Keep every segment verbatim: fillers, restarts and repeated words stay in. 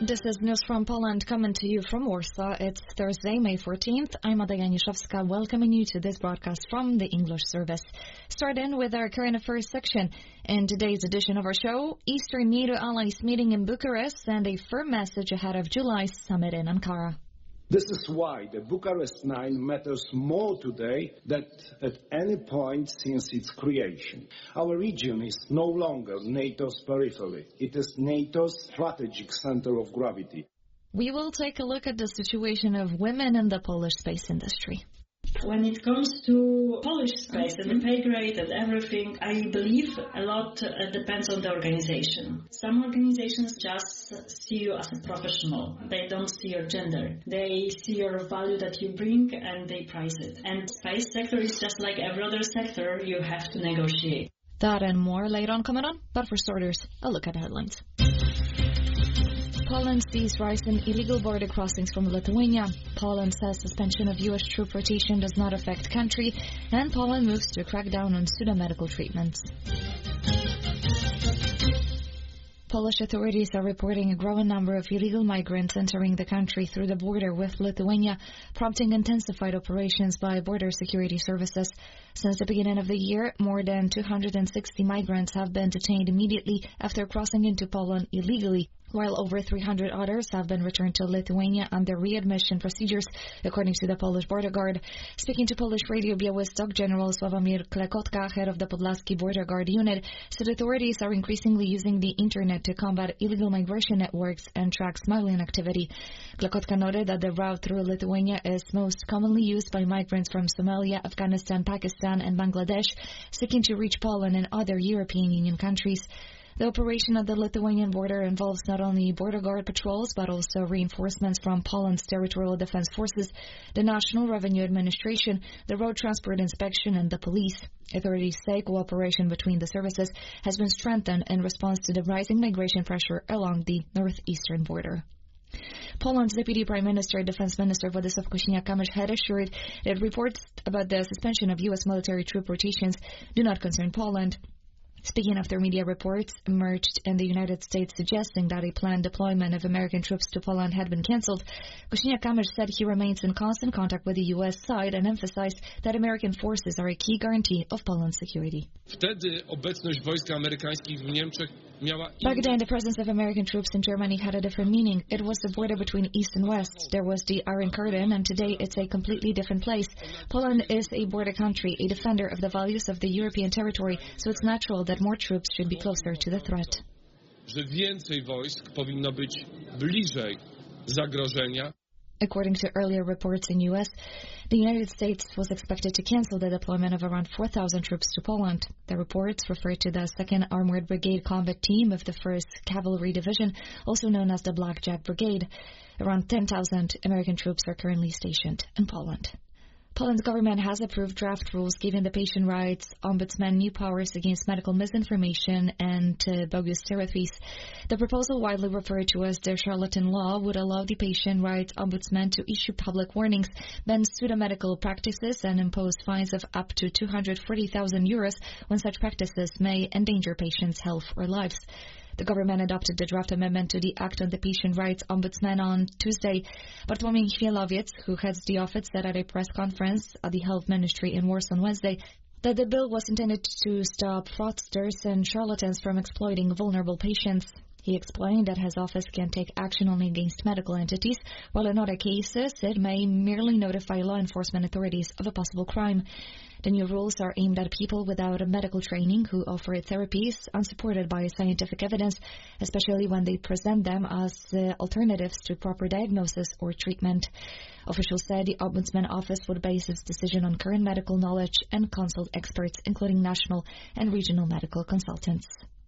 This is News from Poland coming to you from Warsaw. It's Thursday, May fourteenth. I'm Ada Janiszewska, welcoming you to this broadcast from the English service. Starting with our current affairs section. In today's edition of our show, Eastern NATO allies meeting in Bucharest and a firm message ahead of July's summit in Ankara. This is why the Bucharest Nine matters more today than at any point since its creation. Our region is no longer NATO's periphery. It is NATO's strategic center of gravity. We will take a look at the situation of women in the Polish space industry. When it comes to Polish space and the pay grade and everything, I believe a lot uh, depends on the organization. Some organizations just see you as a professional. They don't see your gender. They see your value that you bring and they price it. And space sector is just like every other sector, you have to negotiate. That and more later on coming on, but for starters, a look at the headlines. Poland sees rise in illegal border crossings from Lithuania. Poland says suspension of U S troop rotation does not affect country, and Poland moves to crack down on pseudo-medical treatments. Polish authorities are reporting a growing number of illegal migrants entering the country through the border with Lithuania, prompting intensified operations by border security services. Since the beginning of the year, more than two hundred sixty migrants have been detained immediately after crossing into Poland illegally, while over three hundred others have been returned to Lithuania under readmission procedures, according to the Polish Border Guard. Speaking to Polish Radio Białystok, General Sławomir Klekotka, head of the Podlaski Border Guard unit, said authorities are increasingly using the internet to combat illegal migration networks and track smuggling activity. Klekotka noted that the route through Lithuania is most commonly used by migrants from Somalia, Afghanistan, Pakistan, and Bangladesh, seeking to reach Poland and other European Union countries. The operation at the Lithuanian border involves not only border guard patrols, but also reinforcements from Poland's territorial defense forces, the National Revenue Administration, the Road Transport Inspection, and the police. Authorities say cooperation between the services has been strengthened in response to the rising migration pressure along the northeastern border. Poland's Deputy Prime Minister, Defense Minister Władysław Kosiniak-Kamysz had assured that reports about the suspension of U S military troop rotations do not concern Poland. Speaking after media reports emerged in the United States suggesting that a planned deployment of American troops to Poland had been cancelled, Kosiniak-Kamysz said he remains in constant contact with the U S side and emphasized that American forces are a key guarantee of Poland's security. Wtedy obecność wojsk amerykańskich w Niemczech miała... Back then, the presence of American troops in Germany had a different meaning. It was the border between East and West. There was the Iron Curtain, and today it's a completely different place. Poland is a border country, a defender of the values of the European territory, so it's natural that more troops should be closer to the threat. Że więcej wojsk powinno być bliżej zagrożenia. According to earlier reports in U S, the United States was expected to cancel the deployment of around four thousand troops to Poland. The reports refer to the second Armored Brigade Combat Team of the first Cavalry Division, also known as the Blackjack Brigade. Around ten thousand American troops are currently stationed in Poland. Poland's government has approved draft rules giving the patient rights ombudsman new powers against medical misinformation and uh, bogus therapies. The proposal, widely referred to as the charlatan law, would allow the patient rights ombudsman to issue public warnings, ban pseudo-medical practices, and impose fines of up to two hundred forty thousand euros when such practices may endanger patients' health or lives. The government adopted the draft amendment to the Act on the Patient Rights Ombudsman on Tuesday. Bartłomiej Chmielowiec, who heads the office, said at a press conference at the Health Ministry in Warsaw on Wednesday that the bill was intended to stop fraudsters and charlatans from exploiting vulnerable patients. He explained that his office can take action only against medical entities, while in other cases it may merely notify law enforcement authorities of a possible crime. The new rules are aimed at people without a medical training who offer therapies unsupported by scientific evidence, especially when they present them as uh, alternatives to proper diagnosis or treatment. Officials said the Ombudsman Office would base its decision on current medical knowledge and consult experts, including national and regional medical consultants.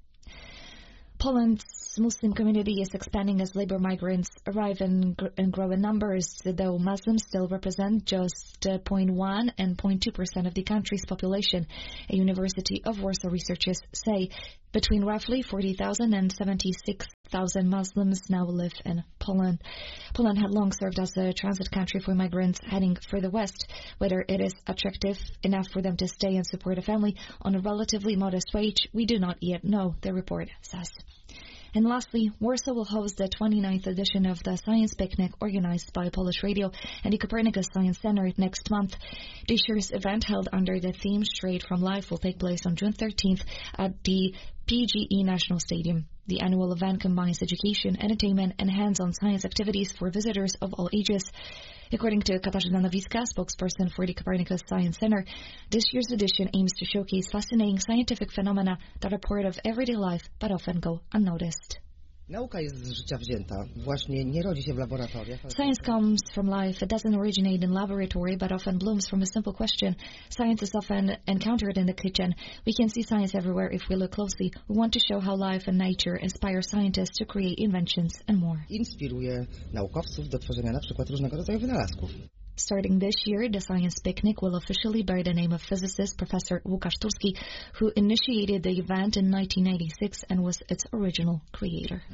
Poland's Muslim community is expanding as labor migrants arrive in, gr- in growing numbers, though Muslims still represent just zero point one and zero point two percent of the country's population. A University of Warsaw researchers say between roughly forty thousand and seventy-six thousand Muslims now live in Poland. Poland had long served as a transit country for migrants heading further west. Whether it is attractive enough for them to stay and support a family on a relatively modest wage, we do not yet know, the report says. And lastly, Warsaw will host the twenty-ninth edition of the Science Picnic organized by Polish Radio and the Copernicus Science Center next month. This year's event, held under the theme Straight from Life, will take place on June thirteenth at the P G E National Stadium. The annual event combines education, entertainment, and hands-on science activities for visitors of all ages. According to Katarzyna Nowicka, spokesperson for the Copernicus Science Center, this year's edition aims to showcase fascinating scientific phenomena that are part of everyday life but often go unnoticed. Nauka jest z życia wzięta. Właśnie nie rodzi się w laboratoriach. Science comes from life. It doesn't originate in laboratory, but often blooms from a simple question. Science is often encountered in the kitchen. We can see science everywhere if we look closely. We want to show how life and nature inspire scientists to create inventions and more. Inspiruje naukowców do tworzenia na przykład różnego rodzaju wynalazków. Starting this year, the Science Picnic will officially bear the name of physicist Professor Łukasz Turski, who initiated the event in nineteen ninety-six and was its original creator.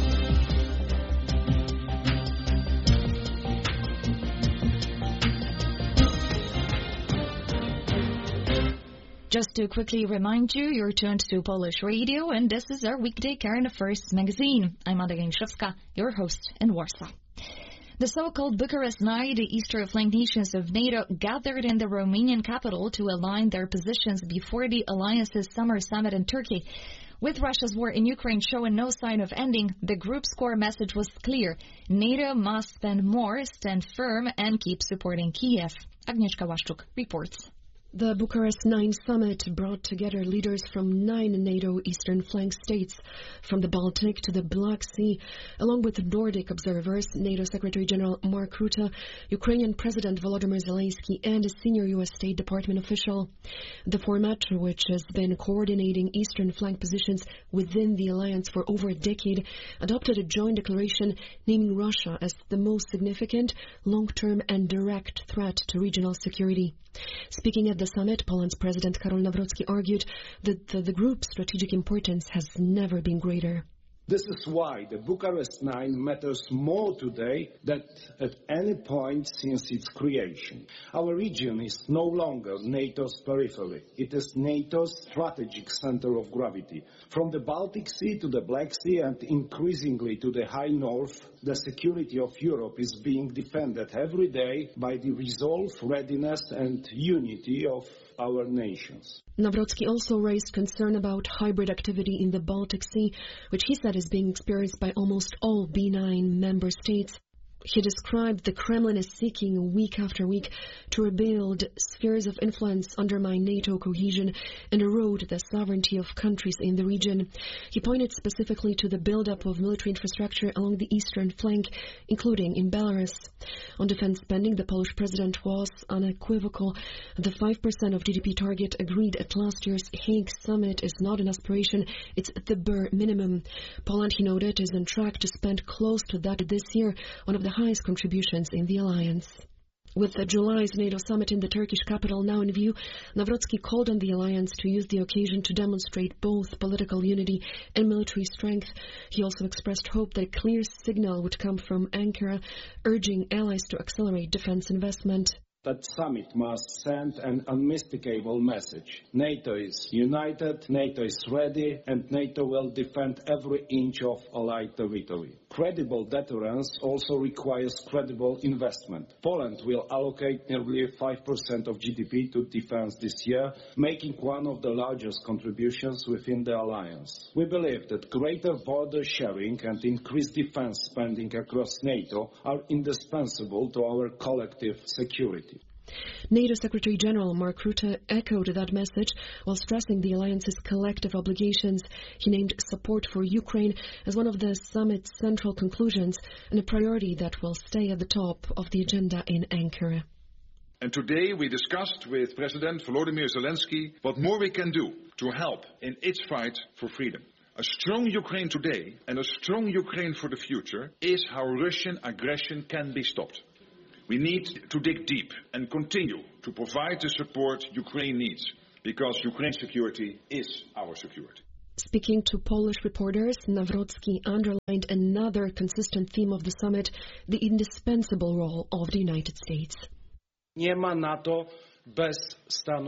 Just to quickly remind you, you're tuned to Polish Radio, and this is our weekday Current Affairs magazine. I'm Ada Geniszewska, your host in Warsaw. The so-called Bucharest Night, the eastern flank nations of NATO gathered in the Romanian capital to align their positions before the alliance's summer summit in Turkey. With Russia's war in Ukraine showing no sign of ending, the group's core message was clear. NATO must spend more, stand firm, and keep supporting Kiev. Agnieszka Łaszczuk reports. The Bucharest Nine summit brought together leaders from nine NATO eastern flank states, from the Baltic to the Black Sea, along with Nordic observers, NATO Secretary-General Mark Rutte, Ukrainian President Volodymyr Zelensky, and a senior U S State Department official. The format, which has been coordinating eastern flank positions within the alliance for over a decade, adopted a joint declaration naming Russia as the most significant, long-term and direct threat to regional security. Speaking at the summit, Poland's President Karol Nawrocki argued that the, the group's strategic importance has never been greater. This is why the Bucharest Nine matters more today than at any point since its creation. Our region is no longer NATO's periphery. It is NATO's strategic center of gravity. From the Baltic Sea to the Black Sea and increasingly to the high north, the security of Europe is being defended every day by the resolve, readiness and unity of our nations. Nawrocki also raised concern about hybrid activity in the Baltic Sea, which he said is being experienced by almost all B nine member states. He described the Kremlin as seeking week after week to rebuild spheres of influence, undermine NATO cohesion, and erode the sovereignty of countries in the region. He pointed specifically to the buildup of military infrastructure along the eastern flank, including in Belarus. On defense spending, the Polish president was unequivocal. The five percent of G D P target agreed at last year's Hague summit is not an aspiration, it's the bare minimum. Poland, he noted, is on track to spend close to that this year, one of the highest contributions in the alliance. With July's NATO summit in the Turkish capital now in view, Nawrocki called on the alliance to use the occasion to demonstrate both political unity and military strength. He also expressed hope that a clear signal would come from Ankara, urging allies to accelerate defense investment. That summit must send an unmistakable message. NATO is united, NATO is ready, and NATO will defend every inch of allied territory. Credible deterrence also requires credible investment. Poland will allocate nearly five percent of G D P to defense this year, making one of the largest contributions within the alliance. We believe that greater border sharing and increased defense spending across NATO are indispensable to our collective security. NATO Secretary-General Mark Rutte echoed that message while stressing the alliance's collective obligations. He named support for Ukraine as one of the summit's central conclusions and a priority that will stay at the top of the agenda in Ankara. And today we discussed with President Volodymyr Zelensky what more we can do to help in its fight for freedom. A strong Ukraine today and a strong Ukraine for the future is how Russian aggression can be stopped. We need to dig deep and continue to provide the support Ukraine needs, because Ukraine's security is our security. Speaking to Polish reporters, Nawrocki underlined another consistent theme of the summit, the indispensable role of the United States. Nie ma NATO bez Stanów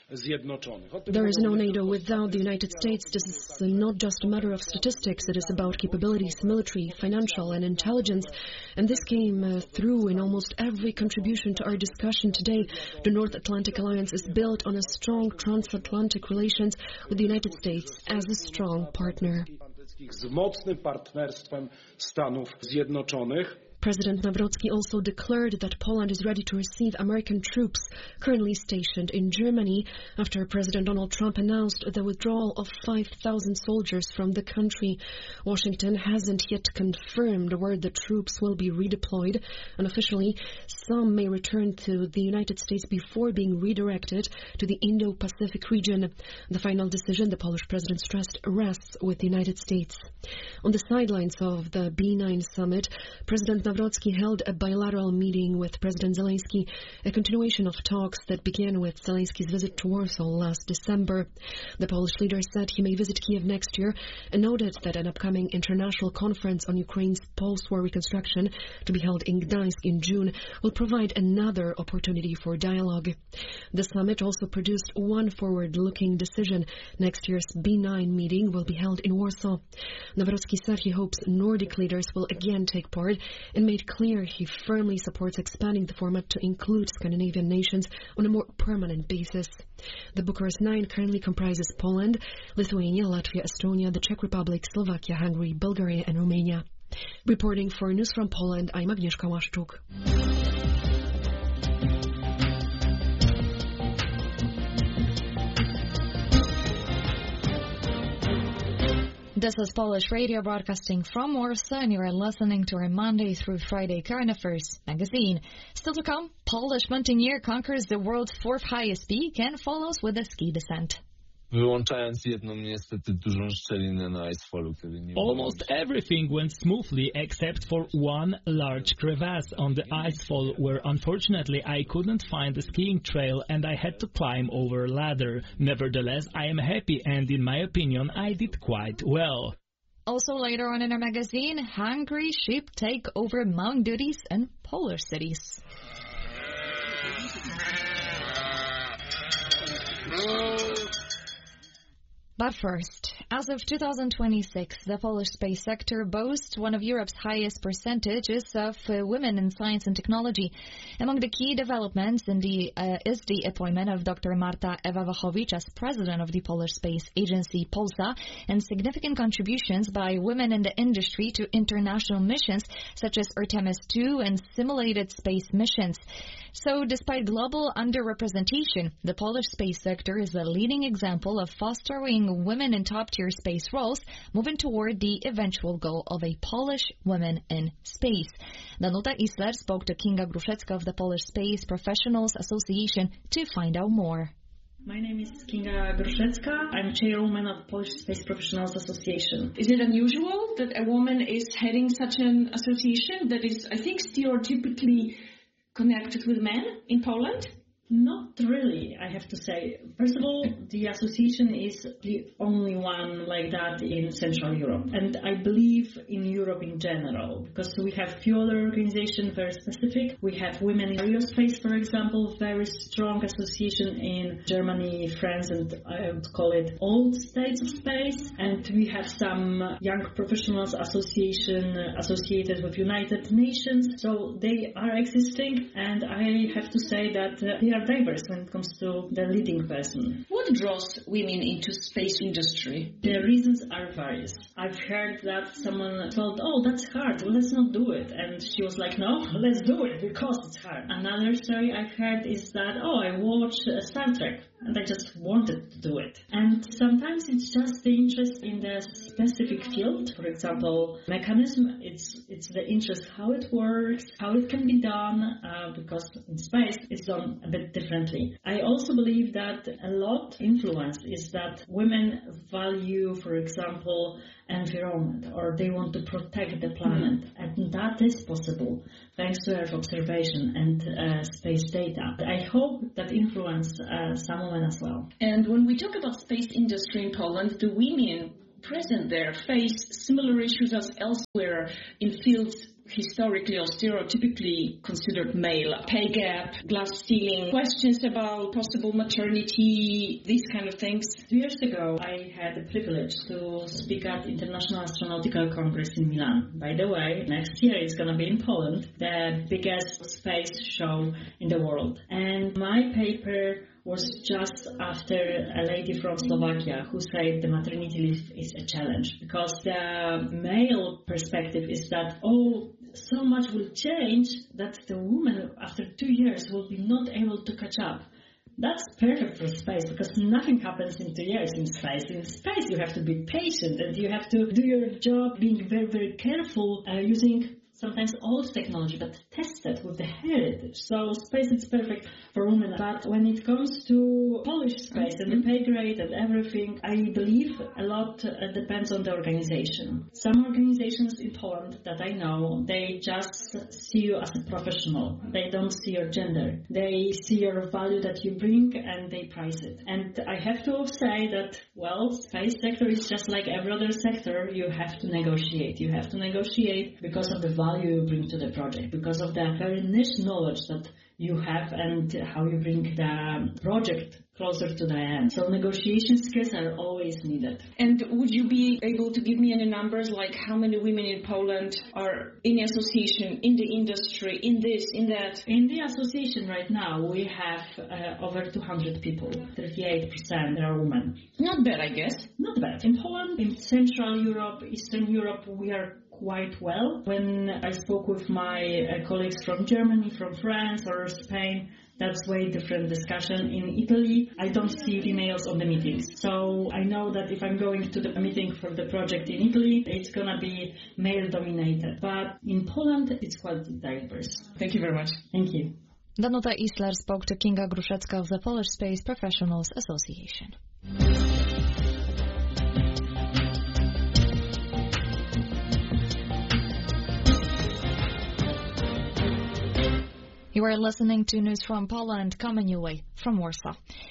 Zjednoczonych. There is no NATO without the United States. This is not just a matter of statistics. It is about capabilities, military, financial, and intelligence. And this came uh, through in almost every contribution to our discussion today. The North Atlantic Alliance is built on a strong transatlantic relations with the United States as a strong partner. Z mocnym partnerstwem Stanów Zjednoczonych. President Nawrocki also declared that Poland is ready to receive American troops currently stationed in Germany after President Donald Trump announced the withdrawal of five thousand soldiers from the country. Washington hasn't yet confirmed where the troops will be redeployed. Unofficially, some may return to the United States before being redirected to the Indo-Pacific region. The final decision, the Polish president stressed, rests with the United States. On the sidelines of the B nine summit, President Nawrocki held a bilateral meeting with President Zelensky, a continuation of talks that began with Zelensky's visit to Warsaw last December. The Polish leader said he may visit Kiev next year and noted that an upcoming international conference on Ukraine's post-war reconstruction, to be held in Gdańsk in June, will provide another opportunity for dialogue. The summit also produced one forward-looking decision. Next year's B nine meeting will be held in Warsaw. Nawrocki said he hopes Nordic leaders will again take part and made clear he firmly supports expanding the format to include Scandinavian nations on a more permanent basis. The Bucharest Nine currently comprises Poland, Lithuania, Latvia, Estonia, the Czech Republic, Slovakia, Hungary, Bulgaria and Romania. Reporting for News from Poland, I'm Agnieszka Łaszczuk. This is Polish Radio broadcasting from Warsaw, and you are listening to our Monday through Friday Current Affairs magazine. Still to come, Polish mountaineer conquers the world's fourth highest peak and follows with a ski descent. Wyłączając jedną niestety dużą szczelinę na Icefallu, kiedy nie Almost everything went smoothly except for one large crevasse on the Icefall where unfortunately I couldn't find the skiing trail and I had to climb over a ladder. Nevertheless, I am happy and in my opinion I did quite well. Also later on in our magazine, hungry sheep take over monk duties in Polish cities. But first, as of two thousand twenty-six, the Polish space sector boasts one of Europe's highest percentages of uh, women in science and technology. Among the key developments in the, uh, is the appointment of Doctor Marta Ewa-Wachowicz as president of the Polish space agency POLSA, and significant contributions by women in the industry to international missions such as Artemis two and simulated space missions. So despite global underrepresentation, the Polish space sector is a leading example of fostering women in top-tier space roles, moving toward the eventual goal of a Polish woman in space. Danuta Isler spoke to Kinga Gruszecka of the Polish Space Professionals Association to find out more. My name is Kinga Gruszecka. I'm chairwoman of Polish Space Professionals Association. Is it unusual that a woman is heading such an association that is, I think, stereotypically connected with men in Poland? Not really, I have to say. First of all, the association is the only one like that in Central Europe. And I believe in Europe in general, because we have few other organizations very specific. We have Women in Aerospace, for example, very strong association in Germany, France, and I would call it old states of space. And we have some Young Professionals Association associated with United Nations. So they are existing, and I have to say that uh, they are diverse when it comes to the leading person. What draws women into space industry? The reasons are various. I've heard that someone told, oh, that's hard, well, let's not do it. And she was like, no, let's do it because it's hard. Another story I've heard is that, oh, I watched uh, Star Trek and I just wanted to do it. And sometimes it's just the interest in the specific field. For example, mechanism, it's it's the interest how it works, how it can be done, uh, because in space it's done a bit differently. I also believe that a lot influence is that women value, for example, environment, or they want to protect the planet, mm-hmm. and that is possible thanks to Earth observation and uh, space data. I hope that influence uh, some women as well. And when we talk about space industry in Poland, do we mean present there face similar issues as elsewhere in fields historically or stereotypically considered male. Pay gap, glass ceiling, questions about possible maternity, these kind of things. Two years ago, I had the privilege to speak at International Astronautical Congress in Milan. By the way, next year it's going to be in Poland, the biggest space show in the world. And my paper was just after a lady from Slovakia who said the maternity leave is a challenge, because the male perspective is that, oh, so much will change that the woman after two years will be not able to catch up. That's perfect for space, because nothing happens in two years in space. In space you have to be patient and you have to do your job being very, very careful, uh, using sometimes old technology, but tested with the heritage. So space is perfect for women. But when it comes to Polish space and the pay grade and everything, I believe a lot uh, depends on the organization. Some organizations in Poland that I know, they just see you as a professional. They don't see your gender. They see your value that you bring and they price it. And I have to say that, well, space sector is just like every other sector. You have to negotiate. You have to negotiate because of the value you bring to the project, because of the very niche knowledge that you have and how you bring the project closer to the end. So negotiation skills are always needed. And would you be able to give me any numbers, like how many women in Poland are in the association, in the industry, in this, in that? In the association right now, we have uh, over two hundred people. thirty-eight percent are women. Not bad, I guess. Not bad. In Poland, in Central Europe, Eastern Europe, we are quite well. When I spoke with my uh, colleagues from Germany, from France or Spain, that's way different discussion. In Italy, I don't see females on the meetings. So I know that if I'm going to the meeting for the project in Italy, it's going to be male-dominated. But in Poland, it's quite diverse. Thank you very much. Thank you. Danuta Isler spoke to Kinga Gruszecka of the Polish Space Professionals Association. You are listening to news from Poland, coming your way from Warsaw.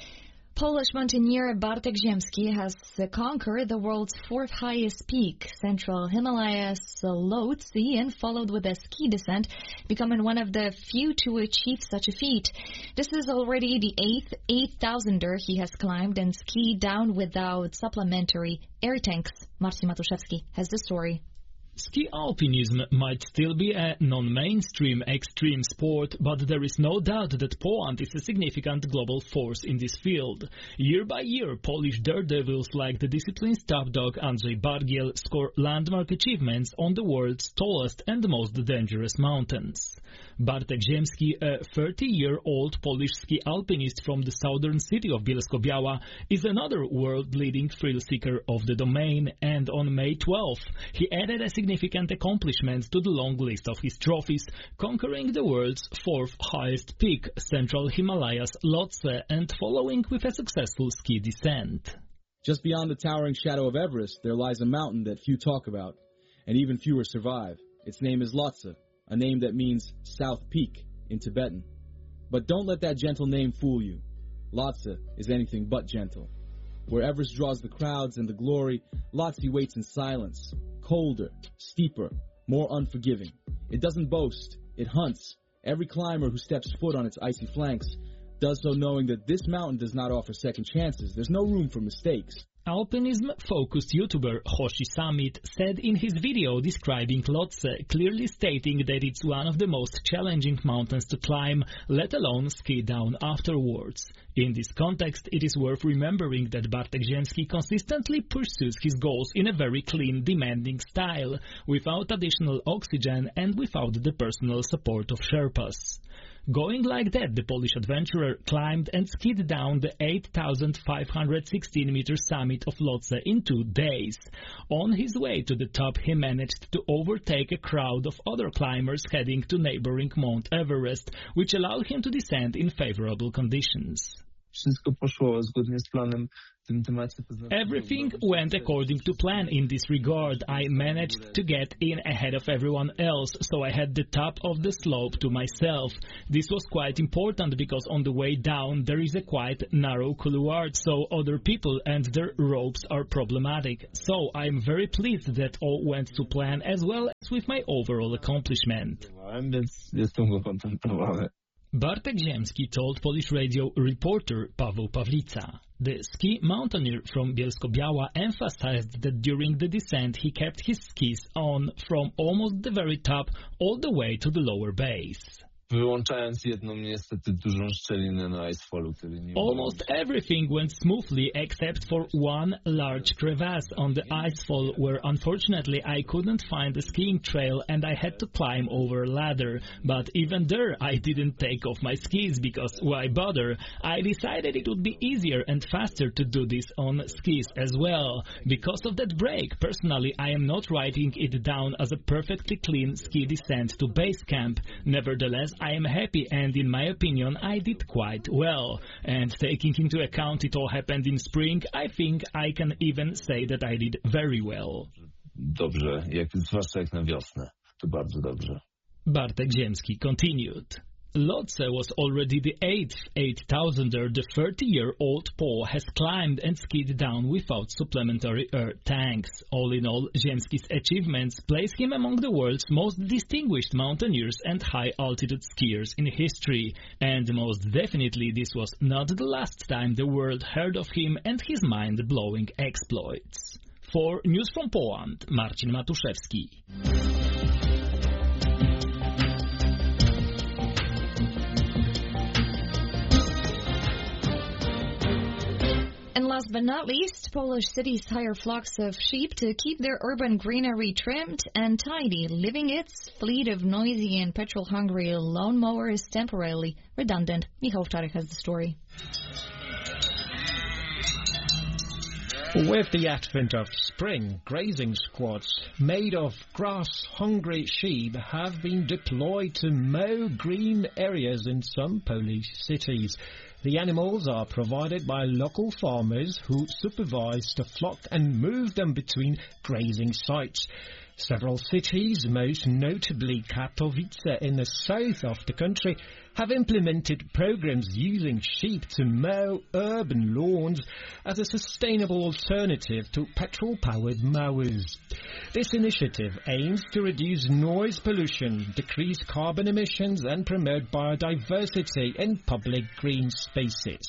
Polish mountaineer Bartek Ziemski has conquered the world's fourth highest peak, Central Himalayas Lhotse, and followed with a ski descent, becoming one of the few to achieve such a feat. This is already the eighth eight thousander he has climbed and skied down without supplementary air tanks. Marcin Matuszewski has the story. Ski alpinism might still be a non-mainstream extreme sport, but there is no doubt that Poland is a significant global force in this field. Year by year, Polish daredevils like the discipline's top dog Andrzej Bargiel score landmark achievements on the world's tallest and most dangerous mountains. Bartek Ziemski, a thirty-year-old Polish ski alpinist from the southern city of Bielsko-Biała, is another world-leading thrill-seeker of the domain, and on May twelfth, he added a significant accomplishment to the long list of his trophies, conquering the world's fourth highest peak, Central Himalayas Lhotse, and following with a successful ski descent. Just beyond the towering shadow of Everest, there lies a mountain that few talk about, and even fewer survive. Its name is Lhotse, a name that means South Peak in Tibetan. But don't let that gentle name fool you. Lhotse is anything but gentle. Where Everest draws the crowds and the glory, Lhotse waits in silence, colder, steeper, more unforgiving. It doesn't boast, it hunts. Every climber who steps foot on its icy flanks does so knowing that this mountain does not offer second chances. There's no room for mistakes. Alpinism-focused YouTuber Hoshi Summit said in his video describing Lhotse, clearly stating that it's one of the most challenging mountains to climb, let alone ski down afterwards. In this context, it is worth remembering that Bartek Ziemski consistently pursues his goals in a very clean, demanding style, without additional oxygen and without the personal support of Sherpas. Going like that, the Polish adventurer climbed and skied down the eight thousand five hundred sixteen meter summit of Lhotse in two days. On his way to the top, he managed to overtake a crowd of other climbers heading to neighboring Mount Everest, which allowed him to descend in favorable conditions. Wszystko poszło zgodnie z planem. Everything went according to plan in this regard. I managed to get in ahead of everyone else, so I had the top of the slope to myself. This was quite important because on the way down there is a quite narrow couloir, so other people and their ropes are problematic. So I'm very pleased that all went to plan as well as with my overall accomplishment. Bartek Ziemski told Polish radio reporter Paweł Pawlica. The ski mountaineer from Bielsko-Biała emphasized that during the descent he kept his skis on from almost the very top all the way to the lower base. Wyłączając jedną niestety dużą szczelinę na icefallu, który nie... Almost everything went smoothly except for one large crevasse on the icefall where unfortunately I couldn't find a skiing trail and I had to climb over a ladder. But even there I didn't take off my skis because why bother? I decided it would be easier and faster to do this on skis as well. Because of that break, personally I am not writing it down as a perfectly clean ski descent to base camp. Nevertheless, I am happy and in my opinion I did quite well. And taking into account it all happened in spring, I think I can even say that I did very well. Dobrze, jak, zwłaszcza jak na wiosnę. To bardzo dobrze. Bartek Ziemski continued. Lotse was already the eighth eight thousander the thirty-year-old Pole has climbed and skied down without supplementary air tanks. All in all, Ziemski's achievements place him among the world's most distinguished mountaineers and high-altitude skiers in history. And most definitely this was not the last time the world heard of him and his mind-blowing exploits. For News from Poland, Marcin Matuszewski. And last but not least, Polish cities hire flocks of sheep to keep their urban greenery trimmed and tidy, leaving its fleet of noisy and petrol-hungry lawnmowers temporarily redundant. Michał Wczarek has the story. With the advent of spring, grazing squads made of grass-hungry sheep have been deployed to mow green areas in some Polish cities. The animals are provided by local farmers who supervise the flock and move them between grazing sites. Several cities, most notably Katowice in the south of the country, have implemented programs using sheep to mow urban lawns as a sustainable alternative to petrol-powered mowers. This initiative aims to reduce noise pollution, decrease carbon emissions and promote biodiversity in public green spaces.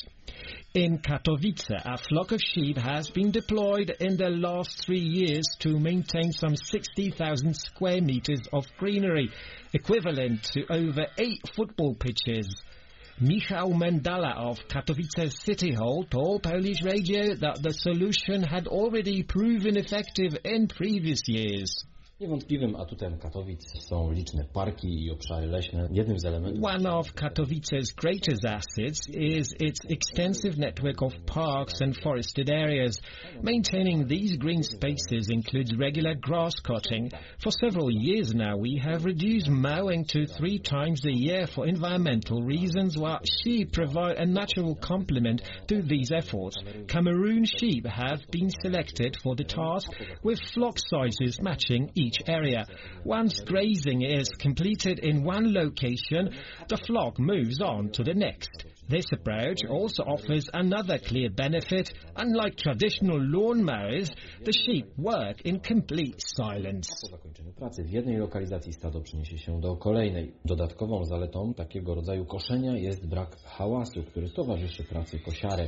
In Katowice, a flock of sheep has been deployed in the last three years to maintain some sixty thousand square meters of greenery, equivalent to over eight football pitches. Michał Mendala of Katowice City Hall told Polish Radio that the solution had already proven effective in previous years. Niewątpliwym atutem Katowic są liczne parki i obszary leśne. Jednym z elementów... One of Katowice's greatest assets is its extensive network of parks and forested areas. Maintaining these green spaces includes regular grass cutting. For several years now, we have reduced mowing to three times a year for environmental reasons, while sheep provide a natural complement to these efforts. Cameroon sheep have been selected for the task, with flock sizes matching each each area. Once grazing is completed in one location, the flock moves on to the next. This approach also offers another clear benefit. Unlike traditional lawn mowers, the sheep work in complete silence. Po zakończeniu pracy w jednej lokalizacji stado przeniesie się do kolejnej. Dodatkową zaletą takiego rodzaju koszenia jest brak hałasu, który towarzyszy pracy kosiarek.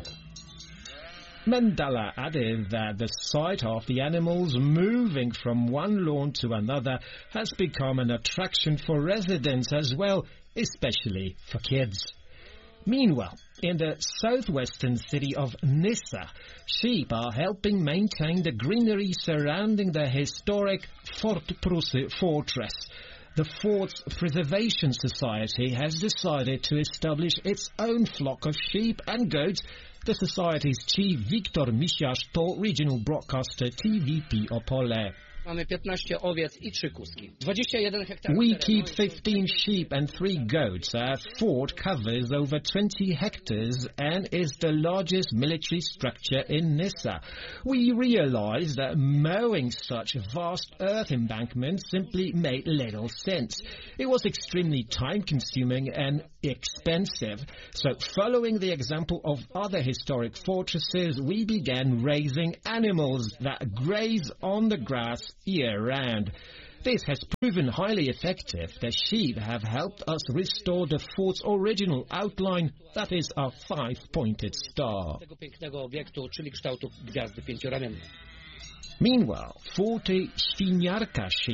Mendala added that the sight of the animals moving from one lawn to another has become an attraction for residents as well, especially for kids. Meanwhile, in the southwestern city of Nysa, sheep are helping maintain the greenery surrounding the historic Fort Prusy fortress. The Fort's Preservation Society has decided to establish its own flock of sheep and goats. The Society's chief, Wiktor Misiarz, told regional broadcaster T V P Opole. Mamy piętnaście owiec i trzy kuski. dwadzieścia jeden hektarów. We keep fifteen sheep and three goats. Our fort covers over twenty hectares and is the largest military structure in Nysa. We realized that mowing such vast earth embankments simply made little sense. It was extremely time-consuming and expensive. So, following the example of other historic fortresses, we began raising animals that graze on the grass year-round. This has proven highly effective. The sheep have helped us restore the fort's original outline, that is a five-pointed star. Tego pięknego obiektu, czyli kształtu gwiazdy pięcioramiennej. Meanwhile, forty Świniarka sheep